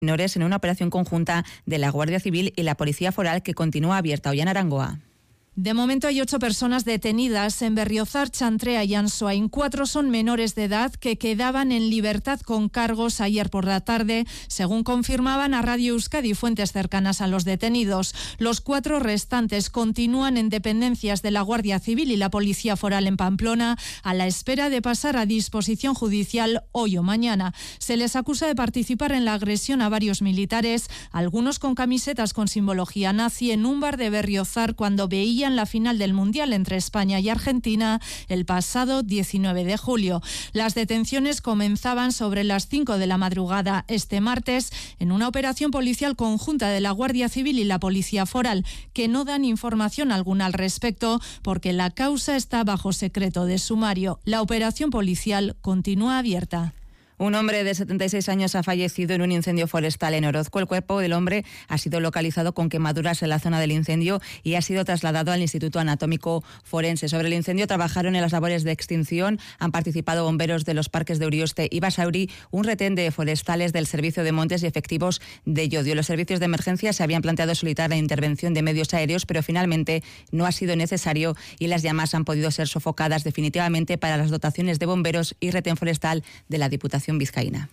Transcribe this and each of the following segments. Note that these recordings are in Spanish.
menores en una operación conjunta de la Guardia Civil y la Policía Foral que continúa abierta. Ollana Arangoa. De momento hay 8 personas detenidas en Berriozar, Chantrea y Ansoain. 4 son menores de edad que quedaban en libertad con cargos ayer por la tarde, según confirmaban a Radio Euskadi fuentes cercanas a los detenidos. Los 4 restantes continúan en dependencias de la Guardia Civil y la Policía Foral en Pamplona a la espera de pasar a disposición judicial hoy o mañana. Se les acusa de participar en la agresión a varios militares, algunos con camisetas con simbología nazi, en un bar de Berriozar cuando veían la final del Mundial entre España y Argentina el pasado 19 de julio. Las detenciones comenzaban sobre las 5 de la madrugada este martes en una operación policial conjunta de la Guardia Civil y la Policía Foral, que no dan información alguna al respecto porque la causa está bajo secreto de sumario. La operación policial continúa abierta. Un hombre de 76 años ha fallecido en un incendio forestal en Orozco. El cuerpo del hombre ha sido localizado con quemaduras en la zona del incendio y ha sido trasladado al Instituto Anatómico Forense. Sobre el incendio trabajaron en las labores de extinción. Han participado bomberos de los parques de Urioste y Basauri, un retén de forestales del Servicio de Montes y efectivos de Llodio. Los servicios de emergencia se habían planteado solicitar la intervención de medios aéreos, pero finalmente no ha sido necesario y las llamas han podido ser sofocadas definitivamente para las dotaciones de bomberos y retén forestal de la Diputación vizcaína.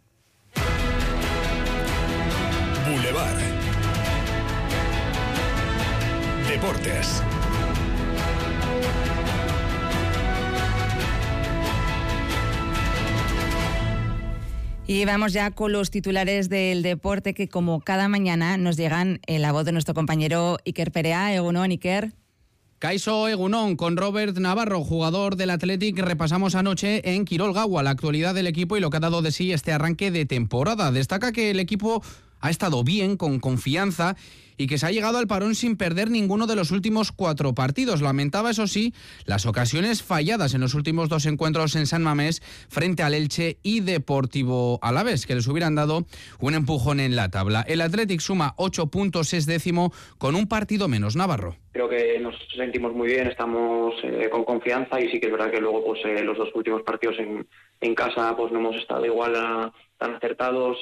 Boulevard. Deportes. Y vamos ya con los titulares del deporte que, como cada mañana, nos llegan en la voz de nuestro compañero Iker Perea. Egunon, Iker. Kaixo Egunon, con Robert Navarro, jugador del Athletic, repasamos anoche en Quirolgaua la actualidad del equipo y lo que ha dado de sí este arranque de temporada. Destaca que el equipo ha estado bien, con confianza, y que se ha llegado al parón sin perder ninguno de los últimos 4 partidos. Lamentaba, eso sí, las ocasiones falladas en los últimos 2 encuentros en San Mamés frente al Elche y Deportivo Alavés, que les hubieran dado un empujón en la tabla. El Athletic suma 8 puntos, es 10º, con un partido menos. Navarro. Creo que nos sentimos muy bien, estamos con confianza, y sí que es verdad que luego pues los 2 últimos partidos en casa pues no hemos estado igual tan acertados.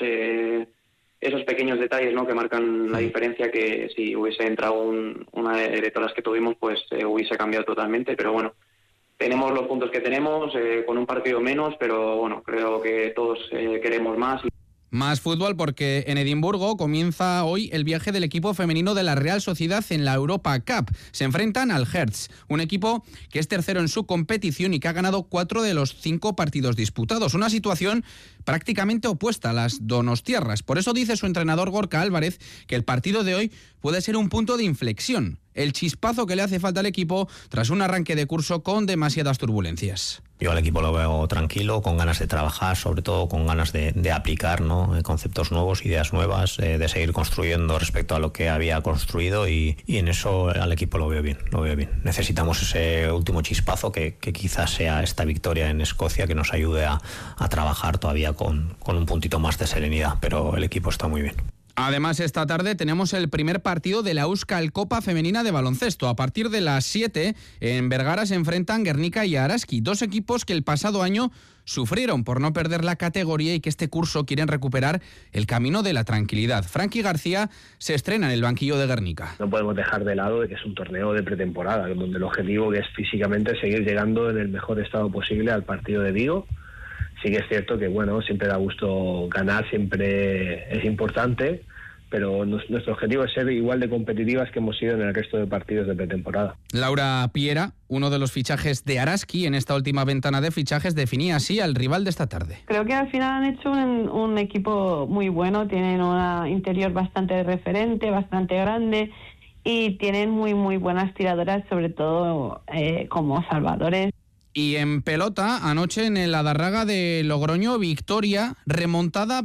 Esos pequeños detalles, ¿no?, que marcan la diferencia, que si hubiese entrado una de todas las que tuvimos, pues hubiese cambiado totalmente. Pero bueno, tenemos los puntos que tenemos, con un partido menos, pero bueno, creo que todos queremos más. Más fútbol, porque en Edimburgo comienza hoy el viaje del equipo femenino de la Real Sociedad en la Europa Cup. Se enfrentan al Hertz, un equipo que es tercero en su competición y que ha ganado 4 de los 5 partidos disputados. Una situación prácticamente opuesta a las donostiarras. Por eso dice su entrenador Gorka Álvarez que el partido de hoy puede ser un punto de inflexión, el chispazo que le hace falta al equipo tras un arranque de curso con demasiadas turbulencias. Yo al equipo lo veo tranquilo, con ganas de trabajar, sobre todo con ganas de aplicar, ¿no?, conceptos nuevos, ideas nuevas, de seguir construyendo respecto a lo que había construido, y en eso al equipo lo veo bien. Necesitamos ese último chispazo que quizás sea esta victoria en Escocia, que nos ayude a trabajar todavía con un puntito más de serenidad, pero el equipo está muy bien. Además, esta tarde tenemos el primer partido de la Euskal Copa Femenina de Baloncesto. A partir de las 7, en Vergara se enfrentan Guernica y Araski, 2 equipos que el pasado año sufrieron por no perder la categoría y que este curso quieren recuperar el camino de la tranquilidad. Frankie García se estrena en el banquillo de Guernica. No podemos dejar de lado de que es un torneo de pretemporada, donde el objetivo es físicamente seguir llegando en el mejor estado posible al partido de Vigo. Sí que es cierto que, bueno, siempre da gusto ganar, siempre es importante, pero nuestro objetivo es ser igual de competitivas que hemos sido en el resto de partidos de pretemporada. Laura Piera, uno de los fichajes de Araski en esta última ventana de fichajes, definía así al rival de esta tarde. Creo que al final han hecho un equipo muy bueno, tienen una interior bastante referente, bastante grande, y tienen muy buenas tiradoras, sobre todo como salvadores. Y en pelota, anoche en el Adarraga de Logroño, victoria remontada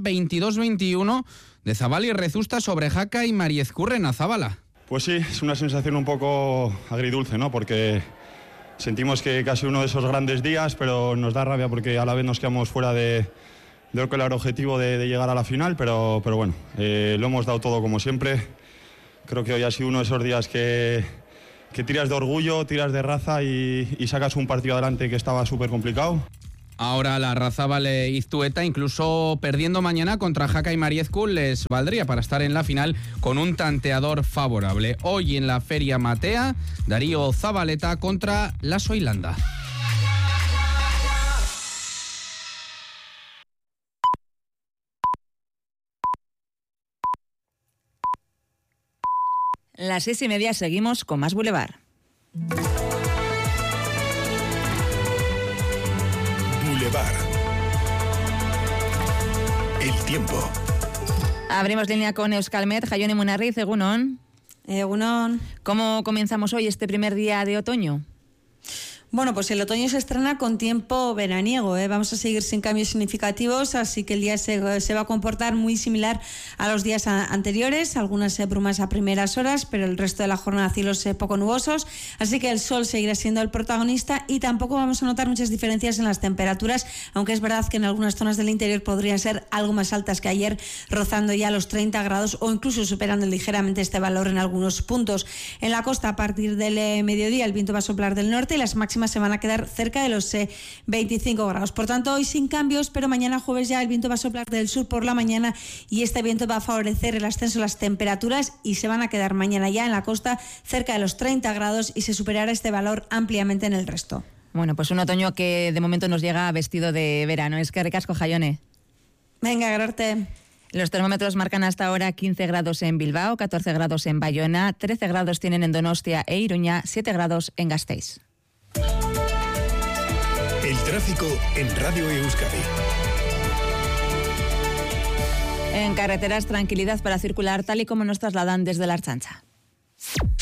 22-21 de Zabala y Rezusta sobre Jaca y Mariezcurren. Zabala. Pues sí, es una sensación un poco agridulce, ¿no?, porque sentimos que casi uno de esos grandes días, pero nos da rabia porque a la vez nos quedamos fuera de lo que era el objetivo de llegar a la final, pero bueno, lo hemos dado todo como siempre. Creo que hoy ha sido uno de esos días que tiras de orgullo, tiras de raza y sacas un partido adelante que estaba súper complicado. Ahora la Larrazábal Iztueta, incluso perdiendo mañana contra Jaca y Mariezcu, les valdría para estar en la final con un tanteador favorable. Hoy en la Feria Matea, Darío Zabaleta contra la Soilanda. Las 6:30 seguimos con más Boulevard. Boulevard. El tiempo. Abrimos línea con Euskalmet, Jaione Munarriz, Egunon. Egunon. ¿Cómo comenzamos hoy este primer día de otoño? Bueno, pues el otoño se estrena con tiempo veraniego, ¿eh? Vamos a seguir sin cambios significativos, así que el día se va a comportar muy similar a los días anteriores, algunas brumas a primeras horas, pero el resto de la jornada cielos poco nubosos, así que el sol seguirá siendo el protagonista y tampoco vamos a notar muchas diferencias en las temperaturas, aunque es verdad que en algunas zonas del interior podrían ser algo más altas que ayer, rozando ya los 30 grados o incluso superando ligeramente este valor en algunos puntos. En la costa, a partir del mediodía, el viento va a soplar del norte y las máximas se van a quedar cerca de los 25 grados. Por tanto, hoy sin cambios, pero mañana jueves ya el viento va a soplar del sur por la mañana y este viento va a favorecer el ascenso de las temperaturas y se van a quedar mañana ya en la costa cerca de los 30 grados y se superará este valor ampliamente en el resto. Bueno, pues un otoño que de momento nos llega vestido de verano. Es que ricasco, Jaione. Venga, agradarte. Los termómetros marcan hasta ahora 15 grados en Bilbao, 14 grados en Bayona, 13 grados tienen en Donostia e Iruña, 7 grados en Gasteiz. El tráfico en Radio Euskadi. En carreteras, tranquilidad para circular, tal y como nos trasladan desde la Ertzaintza.